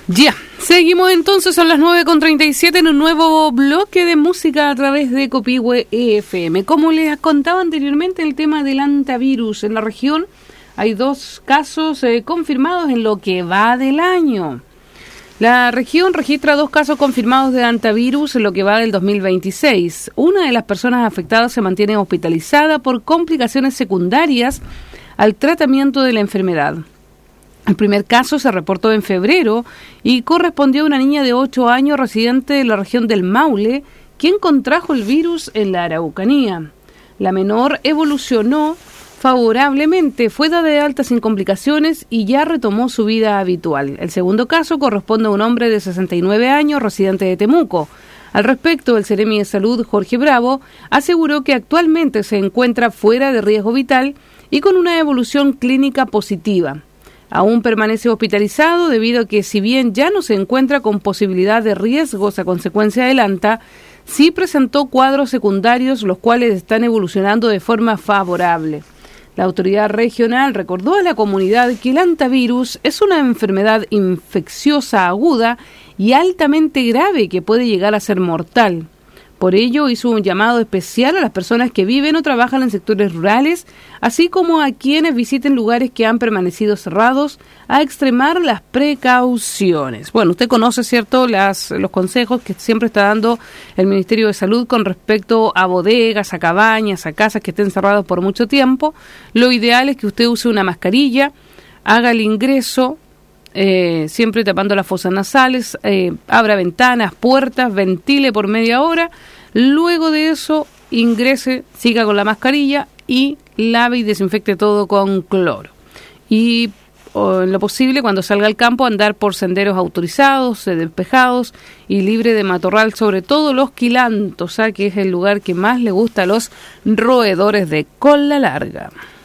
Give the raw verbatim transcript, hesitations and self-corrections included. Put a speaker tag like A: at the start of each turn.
A: Ya, seguimos entonces a las nueve con treinta y siete en un nuevo bloque de música a través de Copihue F M. Como les contaba anteriormente, el tema del hantavirus en la región, hay dos casos eh, confirmados en lo que va del año. La región registra dos casos confirmados de hantavirus en lo que va del dos mil veintiséis. Una de las personas afectadas se mantiene hospitalizada por complicaciones secundarias al tratamiento de la enfermedad. El primer caso se reportó en febrero y correspondió a una niña de ocho años residente de la región del Maule, quien contrajo el virus en la Araucanía. La menor evolucionó favorablemente, fue dada de alta sin complicaciones y ya retomó su vida habitual. El segundo caso corresponde a un hombre de sesenta y nueve años residente de Temuco. Al respecto, el Seremi de Salud, Jorge Bravo, aseguró que actualmente se encuentra fuera de riesgo vital y con una evolución clínica positiva. Aún permanece hospitalizado debido a que, si bien ya no se encuentra con posibilidad de riesgos a consecuencia del hanta, sí presentó cuadros secundarios los cuales están evolucionando de forma favorable. La autoridad regional recordó a la comunidad que el hantavirus es una enfermedad infecciosa aguda y altamente grave que puede llegar a ser mortal. Por ello, hizo un llamado especial a las personas que viven o trabajan en sectores rurales, así como a quienes visiten lugares que han permanecido cerrados, a extremar las precauciones. Bueno, usted conoce, ¿cierto?, las, los consejos que siempre está dando el Ministerio de Salud con respecto a bodegas, a cabañas, a casas que estén cerradas por mucho tiempo. Lo ideal es que usted use una mascarilla, haga el ingreso, Eh, siempre tapando las fosas nasales, eh, abra ventanas, puertas, ventile por media hora, luego de eso ingrese, siga con la mascarilla y lave y desinfecte todo con cloro. Y o, en lo posible, cuando salga al campo, andar por senderos autorizados, eh, despejados y libre de matorral, sobre todo los quilantos, ¿eh? Que es el lugar que más le gusta a los roedores de cola larga.